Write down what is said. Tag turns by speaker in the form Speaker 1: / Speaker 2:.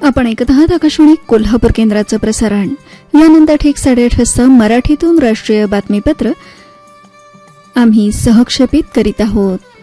Speaker 1: आपण ऐकत आहात आकाशवाणी कोल्हापूर केंद्राचं प्रसारण. यानंतर ठीक 8:30 वाजता मराठीतून राष्ट्रीय बातमीपत्र आम्ही सहक्षेपित करीत आहोत.